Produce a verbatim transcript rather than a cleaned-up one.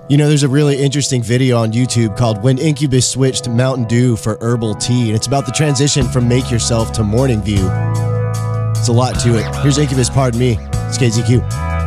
You know, there's a really interesting video on YouTube called When Incubus Switched Mountain Dew for Herbal Tea, and it's about the transition from Make Yourself to Morning View. It's a lot to it. Here's Incubus, Pardon Me. It's K Z Q.